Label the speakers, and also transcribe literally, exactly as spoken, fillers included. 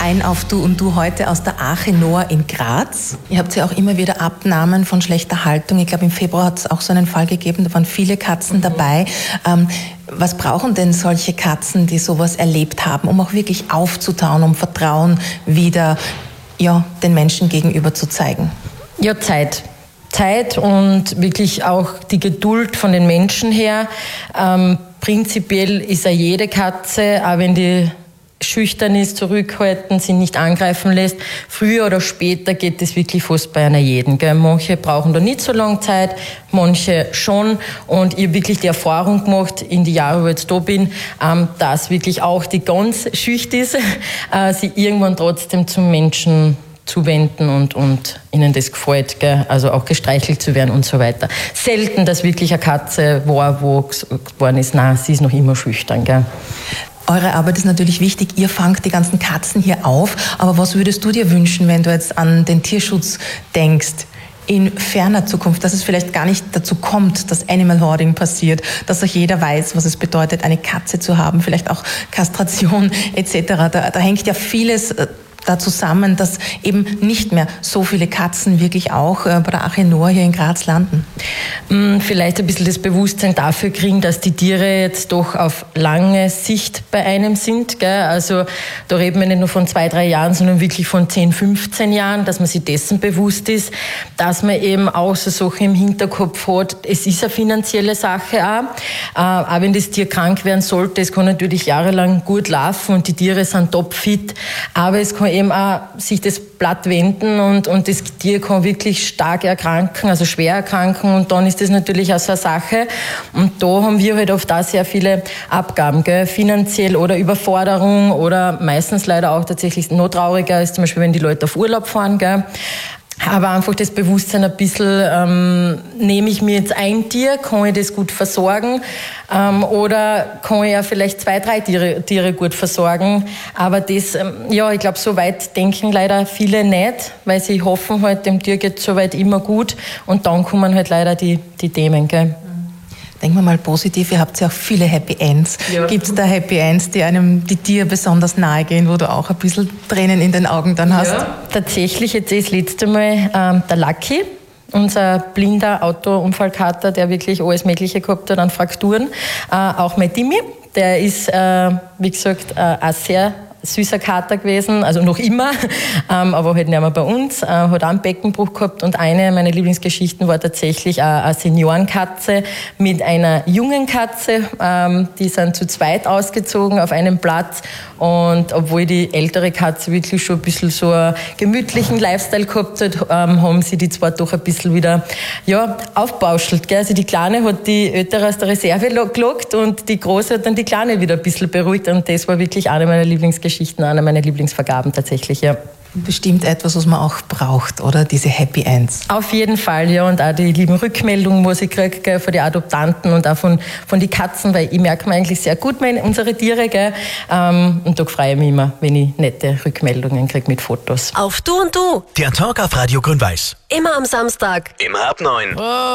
Speaker 1: ein auf Du und Du heute aus der Arche Noah in Graz. Ihr habt ja auch immer wieder Abnahmen von schlechter Haltung. Ich glaube, im Februar hat es auch so einen Fall gegeben, da waren viele Katzen mhm. dabei. Ähm, was brauchen denn solche Katzen, die sowas erlebt haben, um auch wirklich aufzutauen, um Vertrauen wieder ja, den Menschen gegenüber zu zeigen?
Speaker 2: Ja, Zeit. Zeit und wirklich auch die Geduld von den Menschen her. Ähm, prinzipiell ist ja jede Katze, auch wenn die schüchtern ist, zurückhalten, sie nicht angreifen lässt, früher oder später geht es wirklich fast bei einer jeden. Gell? Manche brauchen da nicht so lange Zeit, manche schon. Und ich habe wirklich die Erfahrung gemacht, in die Jahre, wo ich jetzt da bin, ähm, dass wirklich auch die ganz schüchtern ist, äh, sie irgendwann trotzdem zum Menschen zuwenden und, und ihnen das gefällt, gell? Also auch gestreichelt zu werden und so weiter. Selten, dass wirklich eine Katze war, wo geworden ist, nein, sie ist noch immer schüchtern. Gell?
Speaker 1: Eure Arbeit ist natürlich wichtig, ihr fangt die ganzen Katzen hier auf, aber was würdest du dir wünschen, wenn du jetzt an den Tierschutz denkst? In ferner Zukunft, dass es vielleicht gar nicht dazu kommt, dass Animal Hoarding passiert, dass auch jeder weiß, was es bedeutet, eine Katze zu haben, vielleicht auch Kastration et cetera. Da, da hängt ja vieles da zusammen, dass eben nicht mehr so viele Katzen wirklich auch bei der Arche Noah hier in Graz landen.
Speaker 2: Vielleicht ein bisschen das Bewusstsein dafür kriegen, dass die Tiere jetzt doch auf lange Sicht bei einem sind. Gell? Also da reden wir nicht nur von zwei, drei Jahren, sondern wirklich von zehn, fünfzehn Jahren, dass man sich dessen bewusst ist, dass man eben auch so Sachen im Hinterkopf hat. Es ist eine finanzielle Sache auch. Äh, auch wenn das Tier krank werden sollte, es kann natürlich jahrelang gut laufen und die Tiere sind topfit, aber es kann eben auch sich das Blatt wenden und, und das Tier kann wirklich stark erkranken, also schwer erkranken und dann ist das natürlich auch so eine Sache. Und da haben wir halt oft auch sehr viele Abgaben, gell? Finanziell oder Überforderung oder meistens leider auch tatsächlich noch trauriger ist zum Beispiel, wenn die Leute auf Urlaub fahren, gell? Aber einfach das Bewusstsein ein bisschen, ähm, nehme ich mir jetzt ein Tier, kann ich das gut versorgen ähm, oder kann ich ja vielleicht zwei, drei Tiere, Tiere gut versorgen. Aber das, ähm, ja, ich glaube, so weit denken leider viele nicht, weil sie hoffen halt, dem Tier geht soweit immer gut und dann kommen halt leider die, die Themen, gell.
Speaker 1: Denken wir mal positiv, ihr habt ja auch viele Happy Ends. Ja. Gibt es da Happy Ends, die einem die dir besonders nahe gehen, wo du auch ein bisschen Tränen in den Augen dann hast?
Speaker 2: Ja. Tatsächlich, jetzt ist das letzte Mal ähm, der Lucky, unser blinder Autounfallkater, der wirklich alles Mögliche gehabt hat an Frakturen. Äh, auch mein Timmy, der ist, äh, wie gesagt, äh, auch sehr süßer Kater gewesen, also noch immer, ähm, aber halt nicht mehr bei uns, äh, hat auch einen Beckenbruch gehabt und eine meiner Lieblingsgeschichten war tatsächlich äh, eine Seniorenkatze mit einer jungen Katze, ähm, die sind zu zweit ausgezogen auf einem Platz und obwohl die ältere Katze wirklich schon ein bisschen so einen gemütlichen Lifestyle gehabt hat, ähm, haben sie die zwei doch ein bisschen wieder, ja, aufbauschelt, gell? Also die Kleine hat die Ältere aus der Reserve gelockt und die Große hat dann die Kleine wieder ein bisschen beruhigt und das war wirklich eine meiner Lieblingsgeschichten. Geschichten, eine meiner Lieblingsvergaben tatsächlich, ja.
Speaker 1: Bestimmt etwas, was man auch braucht, oder? Diese Happy Ends.
Speaker 2: Auf jeden Fall, ja. Und auch die lieben Rückmeldungen, was ich kriege von den Adoptanten und auch von, von den Katzen, weil ich merke mir eigentlich sehr gut meine, unsere Tiere, gell. Ähm, und da freue ich mich immer, wenn ich nette Rückmeldungen kriege mit Fotos.
Speaker 3: Auf Du und Du.
Speaker 4: Der Talk auf Radio Grün-Weiß.
Speaker 3: Immer am Samstag.
Speaker 4: Immer ab neun. Oh.